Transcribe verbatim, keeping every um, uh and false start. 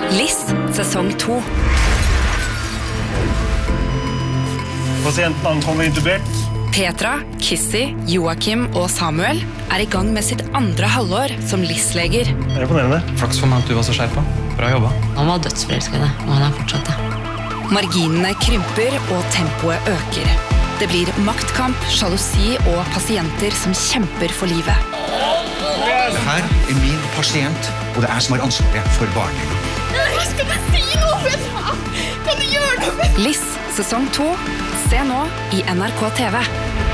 Liss, sesong to. Pasienten ankommer intubert. Petra, Kissy, Joachim og Samuel er i gang med sitt andre halvår som Liss-leger. Det er imponerende. Flaks for meg at du var så skjerpa. Bra jobba. Han var dødsforelskende, og han er fortsatt det. Marginene krymper og tempoet øker. Det blir maktkamp, sjalusi og pasienter som kjemper for livet. Det her er min pasient, og det er jeg som har ansvaret for barnet. Skal du si noe, Petra? Kan du gjøre noe? Liss, sesong to. Se nå i N R K T V.